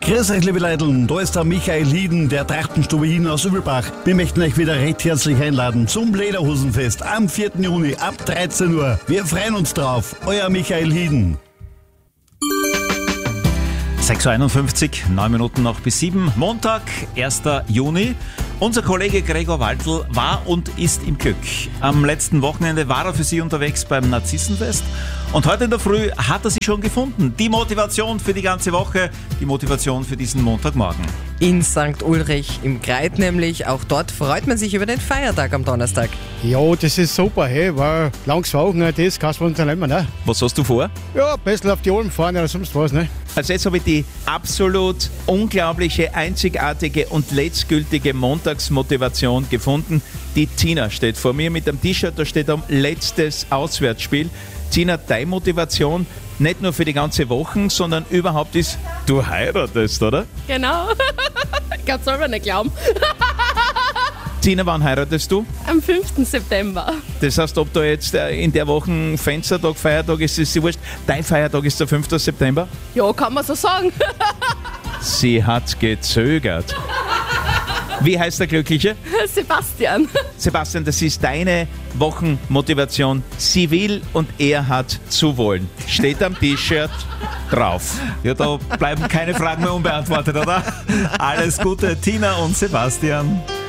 Grüß euch, liebe Leute, da ist der Michael Hieden, der Trachtenstube Hieden aus Übelbach. Wir möchten euch wieder recht herzlich einladen zum Lederhosenfest am 4. Juni ab 13 Uhr. Wir freuen uns drauf. Euer Michael Hieden. 6.51 Uhr, 9 Minuten noch bis 7. Montag, 1. Juni. Unser Kollege Gregor Waldl war und ist im Glück. Am letzten Wochenende war er für Sie unterwegs beim Narzissenfest. Und heute in der Früh hat er sie schon gefunden. Die Motivation für die ganze Woche, die Motivation für diesen Montagmorgen. In St. Ulrich im Greit nämlich. Auch dort freut man sich über den Feiertag am Donnerstag. Ja, das ist super, hey, war langes Wochenende, das kannst du unternehmen, ne? Was hast du vor? Ja, ein bisschen auf die Alm fahren oder sonst was, ne? Also jetzt habe ich die absolut unglaubliche, einzigartige und letztgültige Montagsmotivation gefunden. Die Tina steht vor mir mit einem T-Shirt, da steht am letztes Auswärtsspiel. Tina, deine Motivation nicht nur für die ganze Woche, sondern überhaupt ist, du heiratest, oder? Genau. Ich kann es selber nicht glauben. Tina, wann heiratest du? Am 5. September. Das heißt, ob da jetzt in der Woche Fenstertag, Feiertag ist, ist sie wurscht. Dein Feiertag ist der 5. September? Ja, kann man so sagen. Sie hat gezögert. Wie heißt der Glückliche? Sebastian. Sebastian, das ist deine Wochenmotivation. Sie will und er hat zu wollen. Steht am T-Shirt drauf. Ja, da bleiben keine Fragen mehr unbeantwortet, oder? Alles Gute, Tina und Sebastian.